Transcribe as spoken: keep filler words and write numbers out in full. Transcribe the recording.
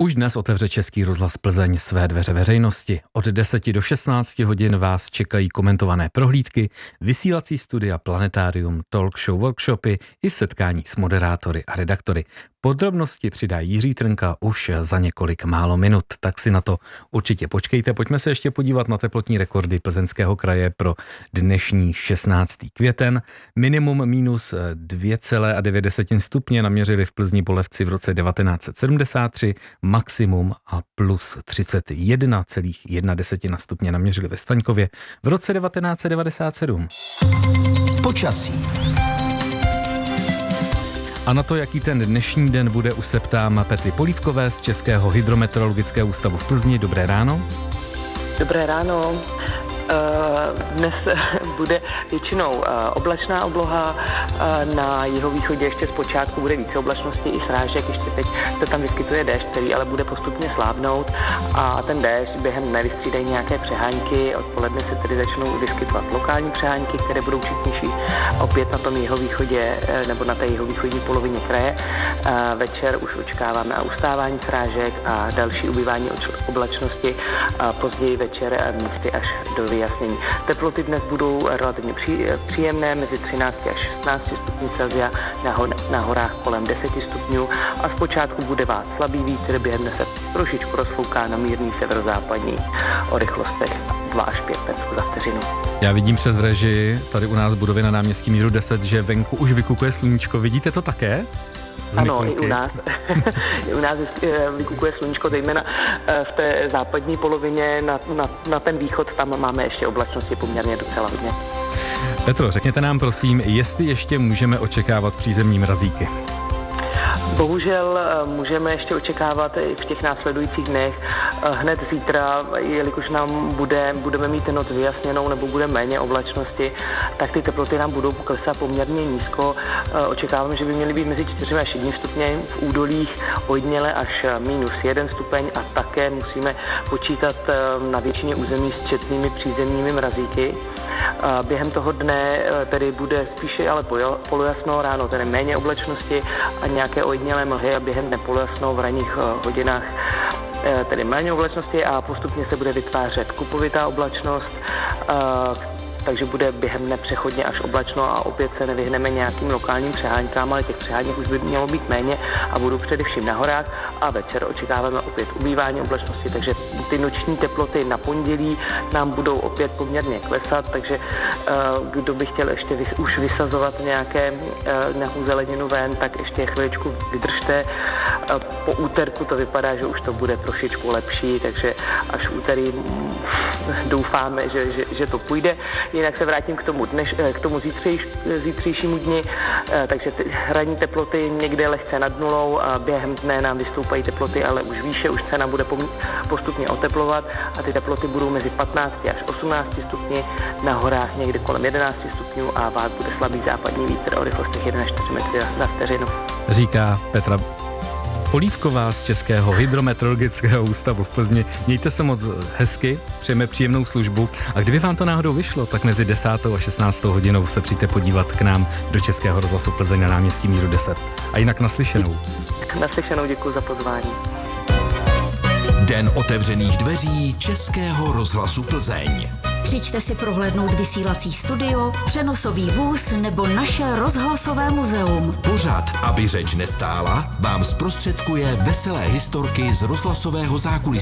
Už dnes otevře Český rozhlas Plzeň své dveře veřejnosti. Od deseti do šestnácti hodin vás čekají komentované prohlídky, vysílací studia Planetarium, talk show, workshopy i setkání s moderátory a redaktory. Podrobnosti přidá Jiří Trnka už za několik málo minut, tak si na to určitě počkejte. Pojďme se ještě podívat na teplotní rekordy Plzeňského kraje pro dnešní šestnáctý květen. Minimum minus dvě celé devět stupně naměřili v Plzni Bolevci v roce devatenáct set sedmdesát tři, maximum a plus třicet jedna celá jedna stupně naměřili ve Staňkově v roce devatenáct set devadesát sedm. Počasí. A na to, jaký ten dnešní den bude, už se ptám Petry Polívkové z Českého hydrometeorologického ústavu v Plzni. Dobré ráno. Dobré ráno. Dnes bude většinou oblačná obloha, na jihovýchodě ještě zpočátku bude více oblačnosti i srážek, ještě teď se tam vyskytuje déšť, který ale bude postupně slábnout a ten déšť během dne vystřídají nějaké přehánky, odpoledne se tedy začnou vyskytovat lokální přehánky, které budou četnější opět na tom jihovýchodě nebo na té jihovýchodní polovině kraje. Večer už očekáváme a ustávání srážek a další ubývání oblačnosti a později večer místy až do vyjasnění. Teploty dnes budou relativně příjemné, mezi třináct až šestnáct stupňů Celsia, na, na horách kolem deset stupňů a zpočátku bude vás slabý vítr, během dne se trošičku rozfouká na mírný severozápadní o rychlostech dva až pět metrů za vteřinu. Já vidím přes režii tady u nás v budově na náměstí Míru deset, že venku už vykukuje sluníčko. Vidíte to také? Ano, i u nás. I u nás vykukuje sluníčko, zejména v té západní polovině, na, na, na ten východ, tam máme ještě oblačnosti poměrně docela hodně. Petro, řekněte nám prosím, jestli ještě můžeme očekávat přízemní mrazíky. Bohužel můžeme ještě očekávat i v těch následujících dnech. Hned zítra, jelikož nám bude, budeme mít noc vyjasněnou nebo bude méně oblačnosti, tak ty teploty nám budou klesat poměrně nízko. Očekáváme, že by měly být mezi čtyřmi až jedním stupněm, v údolích ojediněle až minus jeden stupeň a také musíme počítat na většině území s četnými přízemními mrazíky. Během toho dne tedy bude spíše ale polojasno, ráno tedy méně oblačnosti a nějaké ojedinělé mlhy a během dne polojasno v ranních hodinách tedy méně oblačnosti a postupně se bude vytvářet kupovitá oblačnost, takže bude během dne přechodně až oblačno a opět se nevyhneme nějakým lokálním přeháňkám, ale těch přeháněk už by mělo být méně a budou především na horách a večer očekáváme opět ubývání oblačnosti, takže ty noční teploty na pondělí nám budou opět poměrně klesat, takže kdo by chtěl ještě vys- už vysazovat nějaké, nějakou zeleninu ven, tak ještě chviličku vydržte. Po úterku to vypadá, že už to bude trošičku lepší, takže až úterý doufáme, že, že, že to půjde. Jinak se vrátím k tomu, dneš, k tomu zítřejš, zítřejšímu dni, takže ty ranní teploty někde lehce nad nulou a během dne nám vystoupají teploty, ale už výše, už se nám bude postupně oteplovat a ty teploty budou mezi patnácti až osmnácti stupni, na horách někde kolem jedenácti stupňů a vás bude slabý západní vítr o rychlostech jedna až čtyři metry na vteřinu. Říká Petra Polívková z Českého hydrometeorologického ústavu v Plzni. Mějte se moc hezky, přejeme příjemnou službu a kdyby vám to náhodou vyšlo, tak mezi desátou a šestnáctou hodinou se přijďte podívat k nám do Českého rozhlasu Plzeň na náměstí Míru deset. A jinak naslyšenou. Naslyšenou, děkuji za pozvání. Den otevřených dveří Českého rozhlasu Plzeň. Přijďte si prohlédnout vysílací studio, přenosový vůz nebo naše rozhlasové muzeum. Pořad, aby řeč nestála, vám zprostředkuje veselé historky z rozhlasového zákulisí.